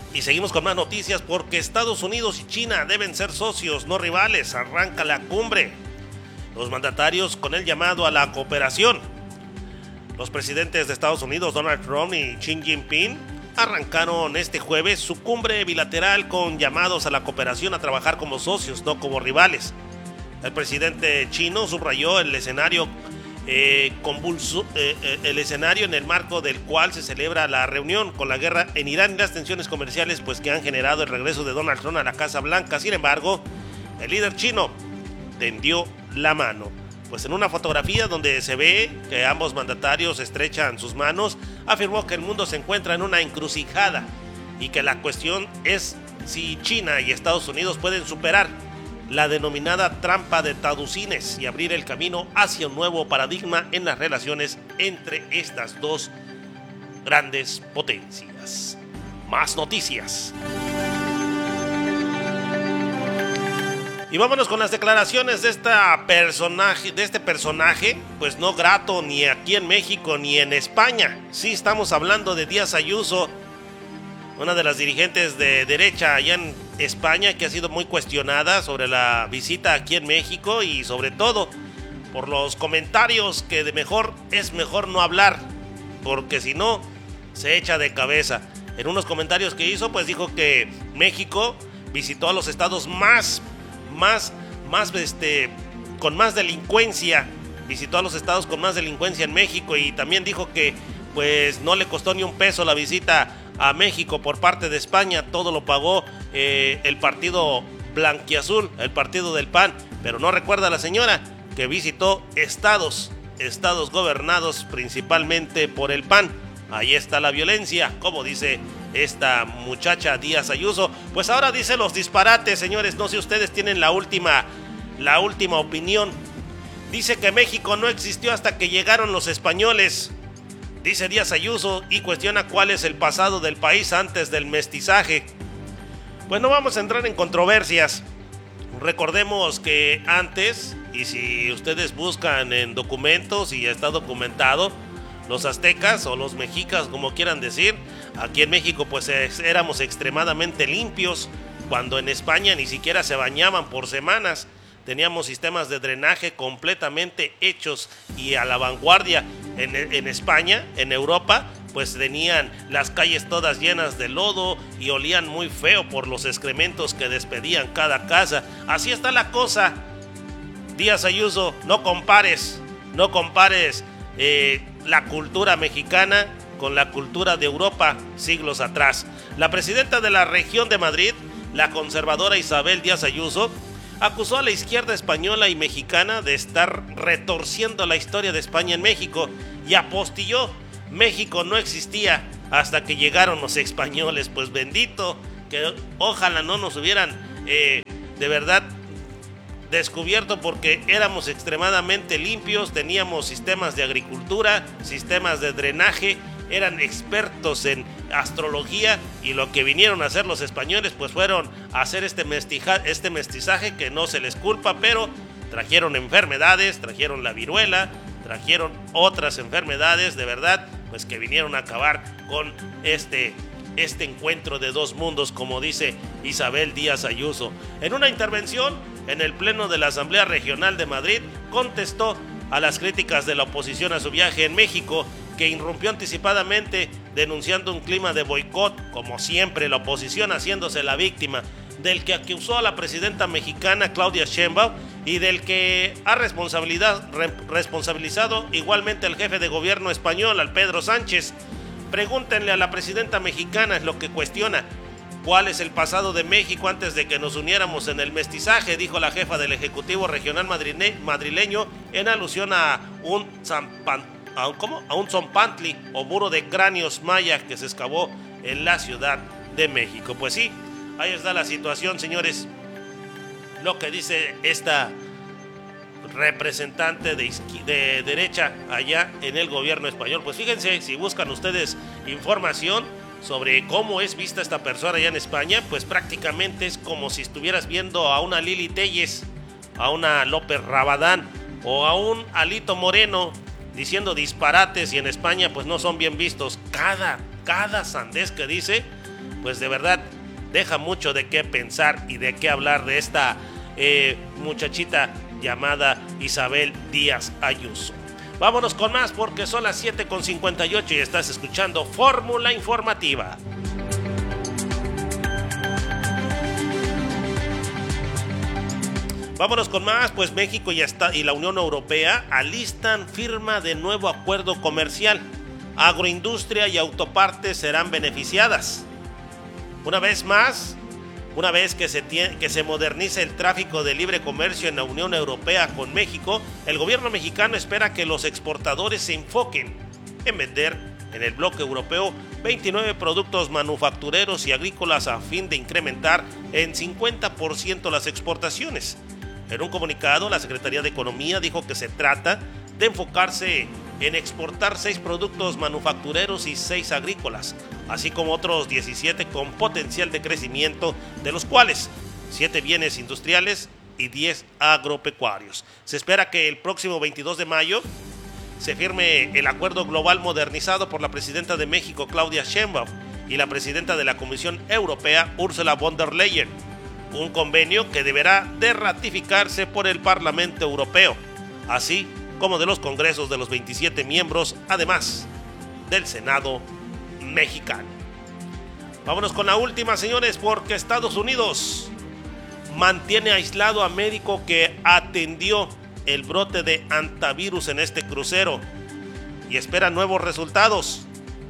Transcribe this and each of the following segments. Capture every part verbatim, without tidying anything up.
Y seguimos con más noticias porque Estados Unidos y China deben ser socios, no rivales. Arranca la cumbre. Los mandatarios con el llamado a la cooperación. Los presidentes de Estados Unidos, Donald Trump y Xi Jinping, arrancaron este jueves su cumbre bilateral con llamados a la cooperación, a trabajar como socios, no como rivales. El presidente chino subrayó el escenario eh, convulso, eh, eh, el escenario en el marco del cual se celebra la reunión con la guerra en Irán y las tensiones comerciales pues que han generado el regreso de Donald Trump a la Casa Blanca. Sin embargo, el líder chino tendió la mano. Pues en una fotografía donde se ve que ambos mandatarios estrechan sus manos, afirmó que el mundo se encuentra en una encrucijada y que la cuestión es si China y Estados Unidos pueden superar la denominada trampa de Taducines y abrir el camino hacia un nuevo paradigma en las relaciones entre estas dos grandes potencias. Más noticias. Y vámonos con las declaraciones de, esta personaje, de este personaje, pues no grato ni aquí en México ni en España. Sí, estamos hablando de Díaz Ayuso, una de las dirigentes de derecha allá en España, que ha sido muy cuestionada sobre la visita aquí en México y sobre todo por los comentarios que de mejor es mejor no hablar, porque si no se echa de cabeza. En unos comentarios que hizo, pues dijo que México visitó a los estados más, más, más, este, con más delincuencia, visitó a los estados con más delincuencia en México, y también dijo que pues no le costó ni un peso la visita a México por parte de España, todo lo pagó eh, el partido blanquiazul, el partido del P A N, pero no recuerda la señora que visitó estados, estados gobernados principalmente por el P A N. Ahí está la violencia, como dice esta muchacha Díaz Ayuso. Pues ahora dice los disparates, señores, no sé si ustedes tienen la última, la última opinión. Dice que México no existió hasta que llegaron los españoles, dice Díaz Ayuso, y cuestiona cuál es el pasado del país antes del mestizaje. Pues no vamos a entrar en controversias. Recordemos que antes, y si ustedes buscan en documentos y está documentado, los aztecas o los mexicas, como quieran decir, aquí en México pues éramos extremadamente limpios, cuando en España ni siquiera se bañaban por semanas. Teníamos sistemas de drenaje completamente hechos y a la vanguardia. En, en España, en Europa, pues tenían las calles todas llenas de lodo y olían muy feo por los excrementos que despedían cada casa. Así está la cosa. Díaz Ayuso, no compares, no compares eh, la cultura mexicana con la cultura de Europa siglos atrás. La presidenta de la región de Madrid, la conservadora Isabel Díaz Ayuso, acusó a la izquierda española y mexicana de estar retorciendo la historia de España en México y apostilló: México no existía hasta que llegaron los españoles. Pues bendito, que ojalá no nos hubieran eh, de verdad descubierto, porque éramos extremadamente limpios, teníamos sistemas de agricultura, sistemas de drenaje, eran expertos en astrología, y lo que vinieron a hacer los españoles pues fueron a hacer este, mestija, este mestizaje que no se les culpa, pero trajeron enfermedades, trajeron la viruela, trajeron otras enfermedades de verdad, pues que vinieron a acabar con este, este encuentro de dos mundos, como dice Isabel Díaz Ayuso. En una intervención en el Pleno de la Asamblea Regional de Madrid, contestó a las críticas de la oposición a su viaje en México, que irrumpió anticipadamente denunciando un clima de boicot, como siempre la oposición haciéndose la víctima, del que acusó a la presidenta mexicana Claudia Sheinbaum y del que ha responsabilidad, re, responsabilizado igualmente al jefe de gobierno español, al Pedro Sánchez. Pregúntenle a la presidenta mexicana, es lo que cuestiona. ¿Cuál es el pasado de México antes de que nos uniéramos en el mestizaje?, dijo la jefa del Ejecutivo Regional madrile, madrileño en alusión a un zampan A un, ¿cómo? a un zompantli o muro de cráneos mayas que se excavó en la Ciudad de México. Pues sí, ahí está la situación, señores. Lo que dice esta representante de, de derecha allá en el gobierno español. Pues fíjense, si buscan ustedes información sobre cómo es vista esta persona allá en España, pues prácticamente es como si estuvieras viendo a una Lili Téllez, a una López Rabadán o a un Alito Moreno diciendo disparates, y en España pues no son bien vistos. Cada, cada sandez que dice pues de verdad deja mucho de qué pensar y de qué hablar de esta eh, muchachita llamada Isabel Díaz Ayuso. Vámonos con más porque son las siete con cincuenta y ocho y estás escuchando Fórmula Informativa. Vámonos con más, pues México y, está, y la Unión Europea alistan firma de nuevo acuerdo comercial. Agroindustria y autopartes serán beneficiadas. Una vez más, una vez que se, tiene, que se modernice el tráfico de libre comercio en la Unión Europea con México, el gobierno mexicano espera que los exportadores se enfoquen en vender en el bloque europeo veintinueve productos manufactureros y agrícolas a fin de incrementar en cincuenta por ciento las exportaciones. En un comunicado, la Secretaría de Economía dijo que se trata de enfocarse en exportar seis productos manufactureros y seis agrícolas, así como otros diecisiete con potencial de crecimiento, de los cuales siete bienes industriales y diez agropecuarios. Se espera que el próximo veintidós de mayo se firme el acuerdo global modernizado por la presidenta de México, Claudia Sheinbaum, y la presidenta de la Comisión Europea, Ursula von der Leyen. Un convenio que deberá de ratificarse por el Parlamento Europeo, así como de los congresos de los veintisiete miembros, además del Senado mexicano. Vámonos con la última, señores, porque Estados Unidos mantiene aislado a médico que atendió el brote de hantavirus en este crucero y espera nuevos resultados.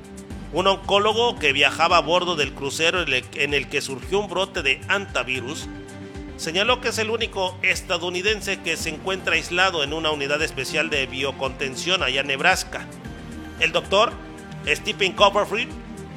Un oncólogo que viajaba a bordo del crucero en el que surgió un brote de hantavirus señaló que es el único estadounidense que se encuentra aislado en una unidad especial de biocontención allá en Nebraska. El doctor Stephen Copperfield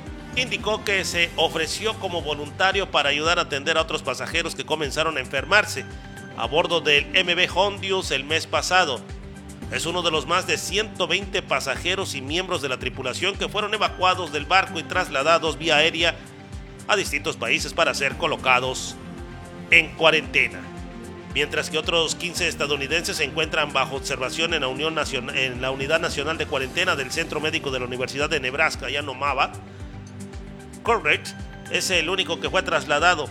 indicó que se ofreció como voluntario para ayudar a atender a otros pasajeros que comenzaron a enfermarse a bordo del M V Hondius el mes pasado. Es uno de los más de ciento veinte pasajeros y miembros de la tripulación que fueron evacuados del barco y trasladados vía aérea a distintos países para ser colocados en cuarentena, mientras que otros quince estadounidenses se encuentran bajo observación en la, Unión Nacional, en la Unidad Nacional de Cuarentena del Centro Médico de la Universidad de Nebraska, allá en Omaha. Correct es el único que fue trasladado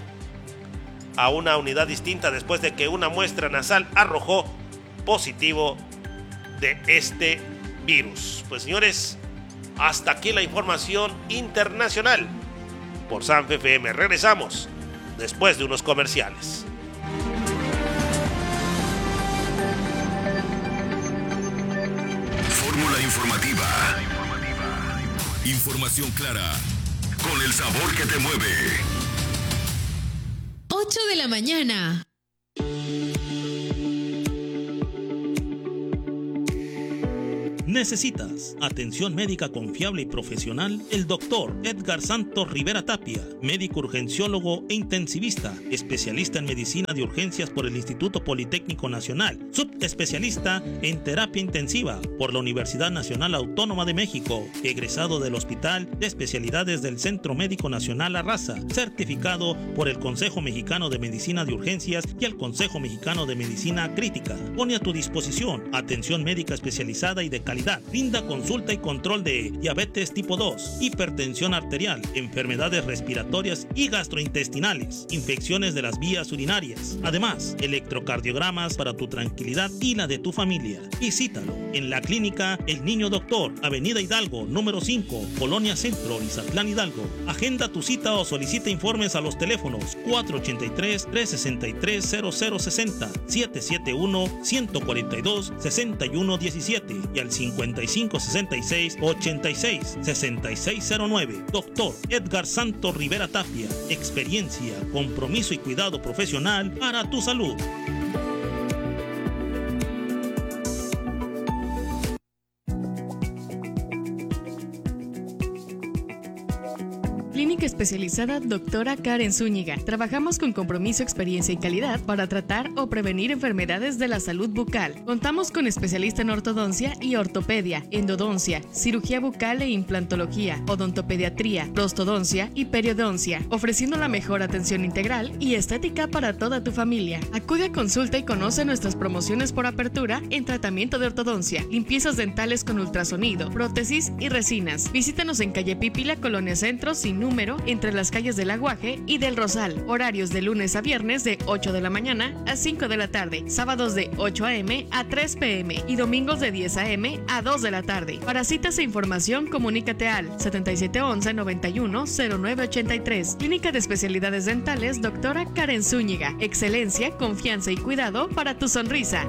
a una unidad distinta después de que una muestra nasal arrojó positivo de este virus. Pues señores, hasta aquí la información internacional por Sanfe F M. Regresamos después de unos comerciales. Fórmula Informativa. Información clara, con el sabor que te mueve. ocho de la mañana. ¿Necesitas atención médica confiable y profesional? El doctor Edgar Santos Rivera Tapia, médico urgenciólogo e intensivista, especialista en medicina de urgencias por el Instituto Politécnico Nacional, subespecialista en terapia intensiva por la Universidad Nacional Autónoma de México, egresado del Hospital de Especialidades del Centro Médico Nacional Arrasa, certificado por el Consejo Mexicano de Medicina de Urgencias y el Consejo Mexicano de Medicina Crítica. Pone a tu disposición atención médica especializada y de calidad. Brinda consulta y control de diabetes tipo dos, hipertensión arterial, enfermedades respiratorias y gastrointestinales, infecciones de las vías urinarias. Además, electrocardiogramas para tu tranquilidad y la de tu familia. Visítalo en la clínica El Niño Doctor, Avenida Hidalgo, número cinco, Colonia Centro, Izatlán, Hidalgo. Agenda tu cita o solicita informes a los teléfonos cuatro ochenta y tres, trescientos sesenta y tres, cero cero sesenta, siete siete uno, ciento cuarenta y dos, sesenta y uno diecisiete y al cincuenta y cinco sesenta y seis, ochenta y seis, sesenta y seis cero nueve. Doctor Edgar Santos Rivera Tapia. Experiencia, compromiso y cuidado profesional para tu salud. Clínica especializada Doctora Karen Zúñiga. Trabajamos con compromiso, experiencia y calidad para tratar o prevenir enfermedades de la salud bucal. Contamos con especialista en ortodoncia y ortopedia, endodoncia, cirugía bucal e implantología, odontopediatría, prostodoncia y periodoncia, ofreciendo la mejor atención integral y estética para toda tu familia. Acude a consulta y conoce nuestras promociones por apertura en tratamiento de ortodoncia, limpiezas dentales con ultrasonido, prótesis y resinas. Visítanos en calle Pípila, Colonia Centro, sin número número entre las calles del Aguaje y del Rosal. Horarios de lunes a viernes de ocho de la mañana a cinco de la tarde, sábados de ocho a eme a tres pe eme y domingos de diez a eme a dos de la tarde. Para citas e información, comunícate al setenta y siete once noventa y uno cero nueve ochenta y tres. Clínica de Especialidades Dentales, doctora Karen Zúñiga. Excelencia, confianza y cuidado para tu sonrisa.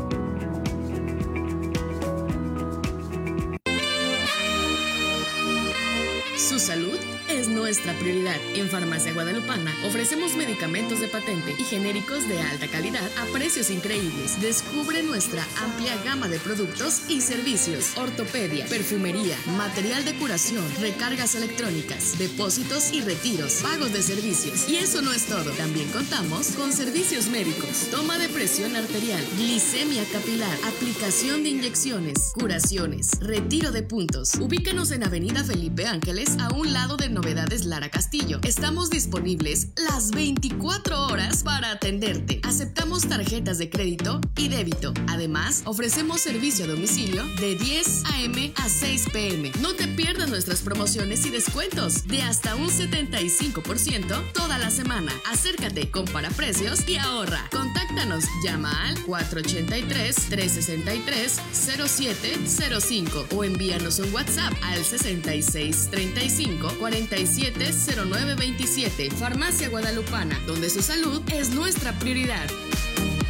Su salud es nuestra prioridad. En Farmacia Guadalupana ofrecemos medicamentos de patente y genéricos de alta calidad a precios increíbles. Descubre nuestra amplia gama de productos y servicios: ortopedia, perfumería, material de curación, recargas electrónicas, depósitos y retiros, pagos de servicios. Y eso no es todo. También contamos con servicios médicos: toma de presión arterial, glicemia capilar, aplicación de inyecciones, curaciones, retiro de puntos. Ubícanos en Avenida Felipe Ángeles, a un lado de Novedades Lara Castillo. Estamos disponibles las veinticuatro horas para atenderte. Aceptamos tarjetas de crédito y débito. Además, ofrecemos servicio a domicilio de diez a eme a seis pe eme. No te pierdas nuestras promociones y descuentos de hasta un setenta y cinco por ciento toda la semana. Acércate, compara precios y ahorra. Contáctanos, llama al cuatro ocho tres, tres seis tres, cero siete cero cinco o envíanos un WhatsApp al sesenta y seis treinta y cinco cuarenta y siete cero nueve veintisiete. Farmacia Guadalupana, donde su salud es nuestra prioridad.